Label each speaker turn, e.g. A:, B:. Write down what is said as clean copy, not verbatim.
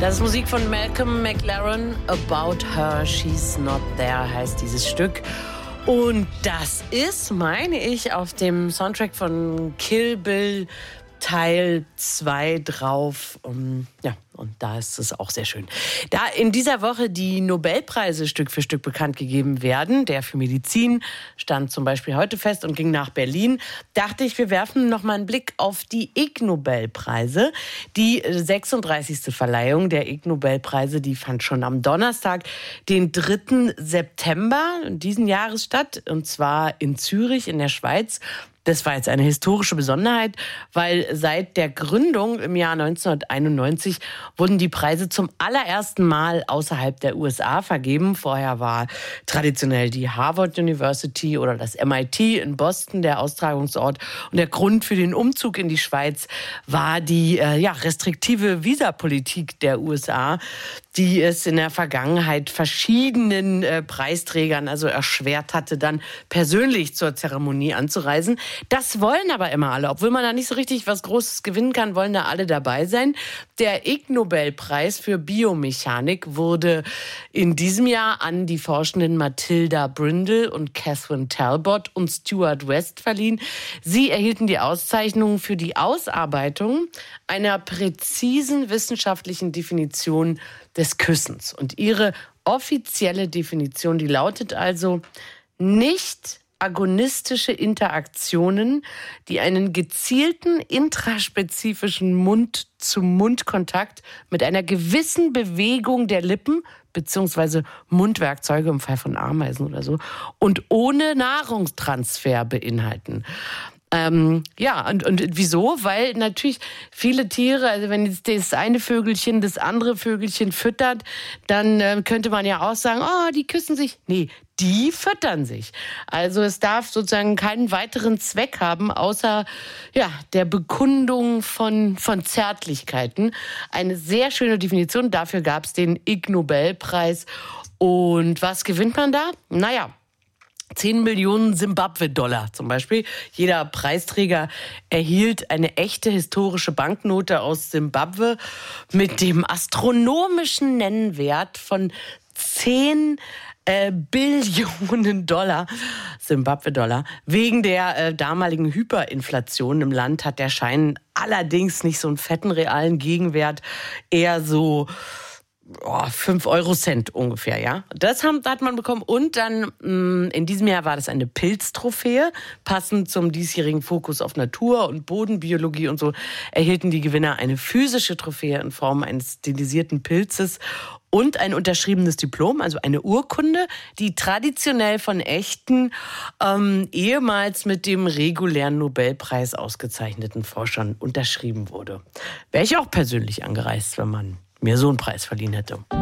A: Das ist Musik von Malcolm McLaren. About Her, She's Not There heißt dieses Stück. Und das ist, meine ich, auf dem Soundtrack von Kill Bill Teil 2 drauf. Ja, und da ist es auch sehr schön. Da in dieser Woche die Nobelpreise Stück für Stück bekannt gegeben werden, der für Medizin stand zum Beispiel heute fest und ging nach Berlin, dachte ich, wir werfen noch mal einen Blick auf die Ig Nobelpreise. Die 36. Verleihung der Ig Nobelpreise, die fand schon am Donnerstag, den 3. September diesen Jahres statt, und zwar in Zürich in der Schweiz. Das war jetzt eine historische Besonderheit, weil seit der Gründung im Jahr 1991 wurden die Preise zum allerersten Mal außerhalb der USA vergeben. Vorher war traditionell die Harvard University oder das MIT in Boston der Austragungsort. Und der Grund für den Umzug in die Schweiz war die restriktive Visapolitik der USA, die es in der Vergangenheit verschiedenen Preisträgern also erschwert hatte, dann persönlich zur Zeremonie anzureisen. Das wollen aber immer alle. Obwohl man da nicht so richtig was Großes gewinnen kann, wollen da alle dabei sein. Der Ig Nobelpreis für Biomechanik wurde in diesem Jahr an die Forschenden Matilda Brindle und Catherine Talbot und Stuart West verliehen. Sie erhielten die Auszeichnung für die Ausarbeitung einer präzisen wissenschaftlichen Definition des Küssens. Und ihre offizielle Definition, die lautet also: nicht agonistische Interaktionen, die einen gezielten intraspezifischen Mund-zu-Mund-Kontakt mit einer gewissen Bewegung der Lippen bzw. Mundwerkzeuge im Fall von Ameisen oder so und ohne Nahrungstransfer beinhalten. Und wieso? Weil natürlich viele Tiere, also wenn jetzt das eine Vögelchen das andere Vögelchen füttert, dann könnte man ja auch sagen, oh, die küssen sich. Nee, die füttern sich. Also es darf sozusagen keinen weiteren Zweck haben, außer der Bekundung von Zärtlichkeiten. Eine sehr schöne Definition. Dafür gab es den Ig Nobelpreis. Und was gewinnt man da? 10 Millionen Simbabwe-Dollar zum Beispiel. Jeder Preisträger erhielt eine echte historische Banknote aus Simbabwe mit dem astronomischen Nennwert von 10 Billionen Dollar, Simbabwe-Dollar. Wegen der damaligen Hyperinflation im Land hat der Schein allerdings nicht so einen fetten realen Gegenwert, eher so 5 Eurocent ungefähr, ja. Das hat man bekommen. Und dann in diesem Jahr war das eine Pilztrophäe. Passend zum diesjährigen Fokus auf Natur und Bodenbiologie und so erhielten die Gewinner eine physische Trophäe in Form eines stilisierten Pilzes und ein unterschriebenes Diplom, also eine Urkunde, die traditionell von echten, ehemals mit dem regulären Nobelpreis ausgezeichneten Forschern unterschrieben wurde. Wäre ich auch persönlich angereist, wenn man mir so einen Preis verliehen hätte.